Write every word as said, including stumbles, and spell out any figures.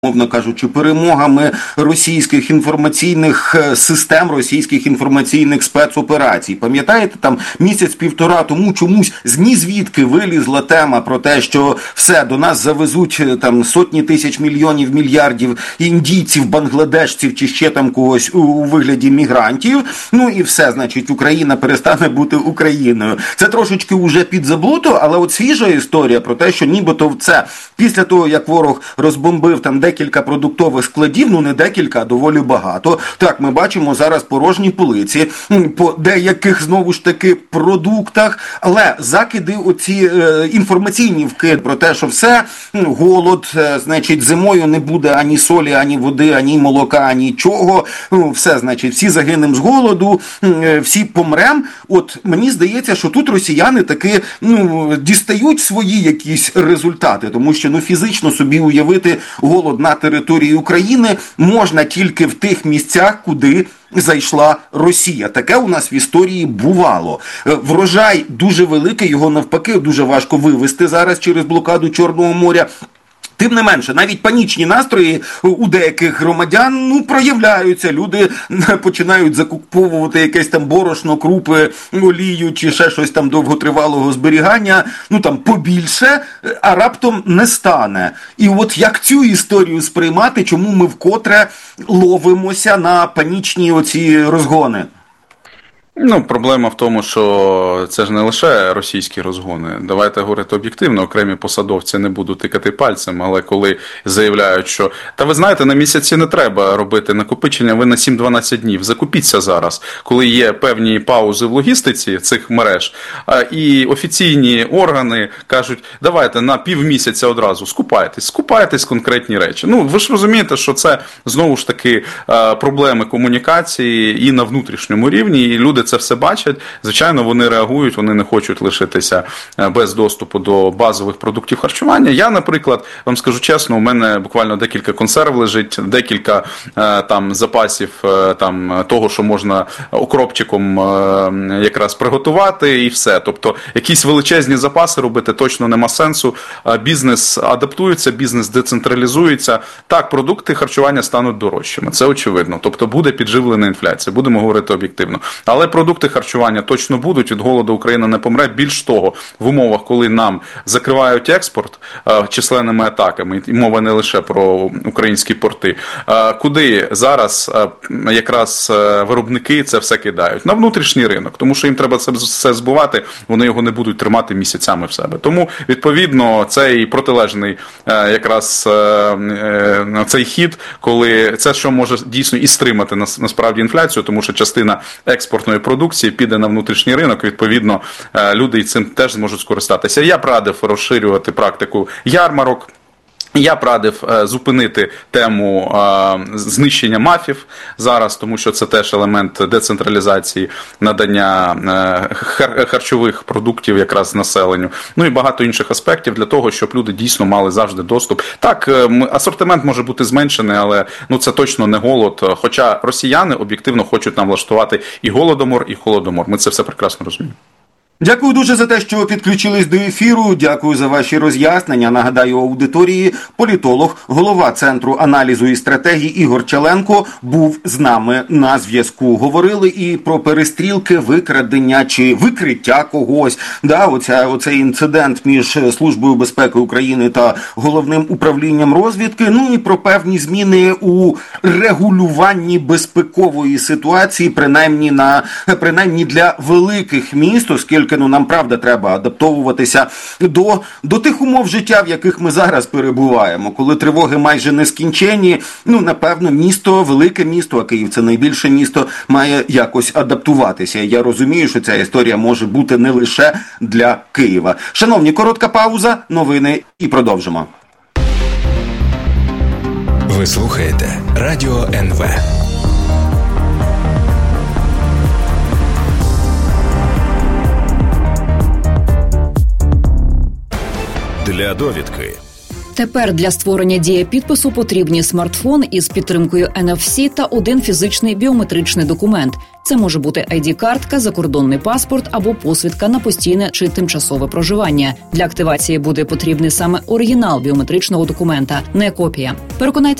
мовно кажучи, перемогами російських інформаційних систем, російських інформаційних спецоперацій. Пам'ятаєте, там місяць-півтора тому чомусь з нізвідки вилізла тема про те, що все, до нас завезуть там сотні тисяч мільйонів, мільярдів індійців, бангладешців чи ще там когось у вигляді мігрантів. Ну і все, значить, Україна перестане бути Україною. Це трошечки уже підзабуто, але от свіжа історія про те, що нібито це після того, як ворог розбомбив там декілька продуктових складів, ну не декілька, а доволі багато. Так, ми бачимо зараз порожні полиці по деяких, знову ж таки, продуктах, але закиди, оці е, інформаційні вкид про те, що все, голод, е, значить, зимою не буде ані солі, ані води, ані молока, ані чого, ну, все, значить, всі загинемо з голоду, е, всі помрем. От мені здається, що тут росіяни таки, ну, дістають свої якісь результати, тому що, ну, фізично собі уявити голод на території України можна тільки в тих місцях, куди зайшла Росія. Таке у нас в історії бувало. Врожай дуже великий, його навпаки дуже важко вивезти зараз через блокаду Чорного моря. Тим не менше, навіть панічні настрої у деяких громадян, ну, проявляються. Люди починають закуповувати якесь там борошно, крупи, олію чи ще щось там довготривалого зберігання, ну, там, побільше, а раптом не стане. І от як цю історію сприймати, чому ми вкотре ловимося на панічні оці розгони? Ну, проблема в тому, що це ж не лише російські розгони. Давайте говорити об'єктивно, окремі посадовці не будуть тикати пальцем, але коли заявляють, що та ви знаєте, на місяці не треба робити накопичення, ви на сім-дванадцять днів, закупіться зараз, коли є певні паузи в логістиці цих мереж, і офіційні органи кажуть, давайте на півмісяця одразу скупайтесь, скупайтесь конкретні речі. Ну, ви ж розумієте, що це знову ж таки проблеми комунікації і на внутрішньому рівні, і люди це все бачать, звичайно, вони реагують, вони не хочуть лишитися без доступу до базових продуктів харчування. Я, наприклад, вам скажу чесно, у мене буквально декілька консерв лежить, декілька там запасів там того, що можна окропчиком якраз приготувати і все. Тобто, якісь величезні запаси робити точно нема сенсу. Бізнес адаптується, бізнес децентралізується. Так, продукти харчування стануть дорожчими, це очевидно. Тобто, буде підживлена інфляція, будемо говорити об'єктивно. Але продукти харчування точно будуть, від голоду Україна не помре. Більш того, в умовах, коли нам закривають експорт е, численними атаками, і мова не лише про українські порти, е, куди зараз е, якраз е, виробники це все кидають? На внутрішній ринок, тому що їм треба це все збувати, вони його не будуть тримати місяцями в себе. Тому, відповідно, цей протилежний е, якраз е, е, цей хід, коли це, що може дійсно і стримати насправді інфляцію, тому що частина експортної продукції піде на внутрішній ринок, відповідно, люди і цим теж зможуть скористатися. Я б радив розширювати практику ярмарок. Я б радив е, зупинити тему е, знищення мафів зараз, тому що це теж елемент децентралізації надання е, хар- харчових продуктів якраз населенню. Ну і багато інших аспектів для того, щоб люди дійсно мали завжди доступ. Так, е, асортимент може бути зменшений, але ну, це точно не голод. Хоча росіяни об'єктивно хочуть нам влаштувати і голодомор, і холодомор. Ми це все прекрасно розуміємо. Дякую дуже за те, що підключились до ефіру. Дякую за ваші роз'яснення. Нагадаю аудиторії, політолог, голова Центру аналізу і стратегії Ігор Чаленко був з нами на зв'язку. Говорили і про перестрілки, викрадення чи викриття когось. Да, оця, оцей інцидент між Службою безпеки України та Головним управлінням розвідки. Ну і про певні зміни у регулюванні безпекової ситуації, принаймні, на, принаймні для великих міст, оскільки ну, нам, правда, треба адаптовуватися до, до тих умов життя, в яких ми зараз перебуваємо. Коли тривоги майже нескінченні, ну, напевно, місто, велике місто, а Київ – це найбільше місто, має якось адаптуватися. Я розумію, що ця історія може бути не лише для Києва. Шановні, коротка пауза, новини і продовжимо. Ви слухаєте Радіо ен ве. Для довідки. Тепер для створення дія-підпису потрібні смартфон із підтримкою ен еф сі та один фізичний біометричний документ. Це може бути ай ді-картка, закордонний паспорт або посвідка на постійне чи тимчасове проживання. Для активації буде потрібний саме оригінал біометричного документа, не копія. Переконайтеся